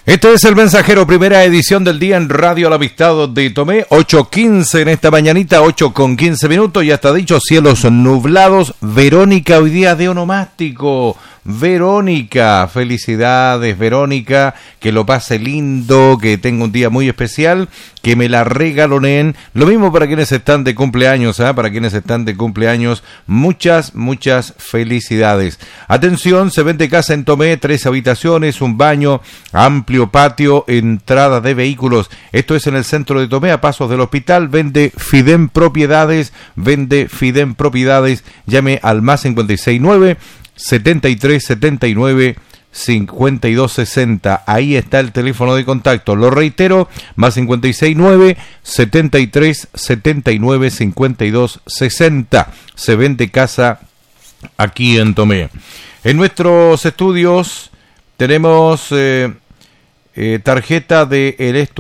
Este es El Mensajero, primera edición del día en Radio La Amistad de Tomé, 8:15 en esta mañanita, 8:15, ya está dicho, cielos nublados. Verónica hoy día de onomástico. Verónica, felicidades Verónica, que lo pase lindo, que tenga un día muy especial, que me la regalonen. Lo mismo para quienes están de cumpleaños, para quienes están de cumpleaños, muchas felicidades. Atención, se vende casa en Tomé, 3 habitaciones, un baño, amplio patio, entrada de vehículos. Esto es en el centro de Tomé, a pasos del hospital. Vende Fidem Propiedades, llame al más 569 73 79 52 60. Ahí está el teléfono de contacto. Lo reitero, más 569 73 79 52 60. Se vende casa aquí en Tomé. En nuestros estudios tenemos tarjeta de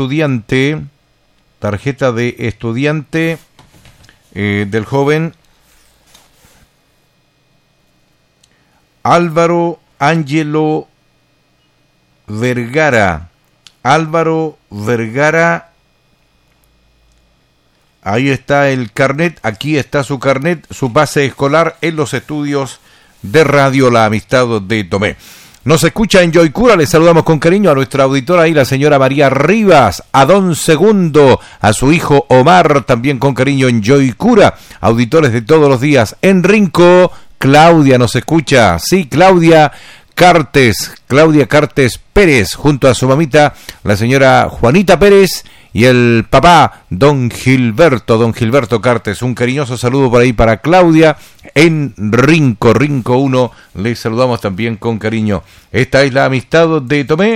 estudiante del joven Álvaro Ángelo Vergara. Álvaro Vergara. Ahí está el carnet, aquí está su carnet, su base escolar en los estudios de Radio La Amistad de Tomé. Nos escucha en Joycura, le saludamos con cariño a nuestra auditora ahí, la señora María Rivas, a don Segundo, a su hijo Omar, también con cariño en Joycura, auditores de todos los días. En Rinco, Claudia nos escucha, sí, Claudia Cartes Pérez, junto a su mamita, la señora Juanita Pérez, y el papá, don Gilberto Cartes. Un cariñoso saludo por ahí para Claudia en Rinco 1, les saludamos también con cariño. Esta es La Amistad de Tomé.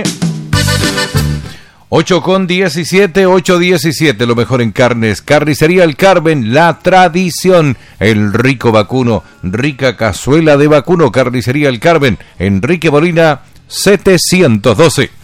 8:17, lo mejor en carnes. Carnicería El Carmen, la tradición, el rico vacuno, rica cazuela de vacuno. Carnicería El Carmen, Enrique Molina 712.